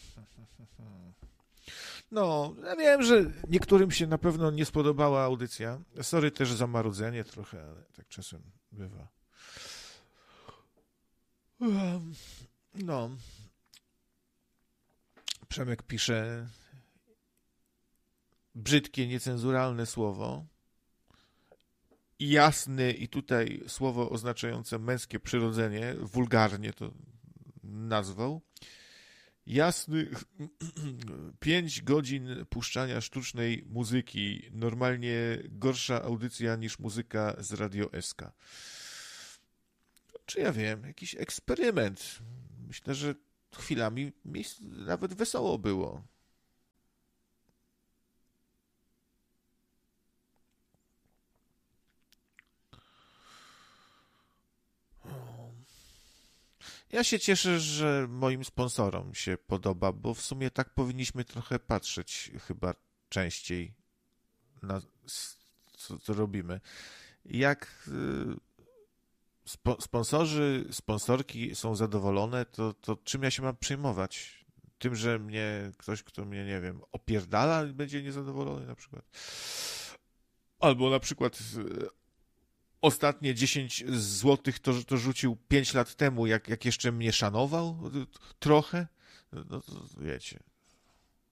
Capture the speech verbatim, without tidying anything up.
No, ja wiem, że niektórym się na pewno nie spodobała audycja. Sorry też za marudzenie trochę, ale tak czasem bywa. No. Przemek pisze brzydkie, niecenzuralne słowo. Jasny i tutaj słowo oznaczające męskie przyrodzenie, wulgarnie to nazwał. Jasny, pięć godzin puszczania sztucznej muzyki, normalnie gorsza audycja niż muzyka z Radio S K. Czy ja wiem, jakiś eksperyment. Myślę, że chwilami mi nawet wesoło było. Ja się cieszę, że moim sponsorom się podoba, bo w sumie tak powinniśmy trochę patrzeć chyba częściej na co, co robimy. Jak spo, sponsorzy, sponsorki są zadowolone, to, to czym ja się mam przejmować? Tym, że mnie ktoś, kto mnie, nie wiem, opierdala, będzie niezadowolony na przykład. Albo na przykład ostatnie dziesięć złotych to, to rzucił pięć lat temu, jak, jak jeszcze mnie szanował trochę. No to wiecie.